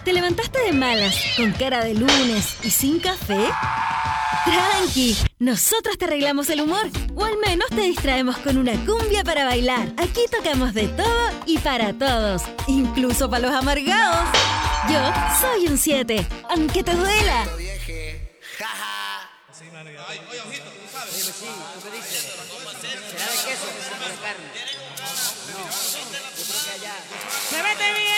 ¿Te levantaste de malas, con cara de lunes y sin café? Tranqui, nosotros te arreglamos el humor, o al menos te distraemos con una cumbia para bailar. Aquí tocamos de todo y para todos, incluso para los amargados. Yo soy un 7, aunque te duela. Oye, ojito, tú sabes. Sí, ¿tú qué dices? ¿Será de queso o de carne? No, yo creo que allá. ¡Se vete bien!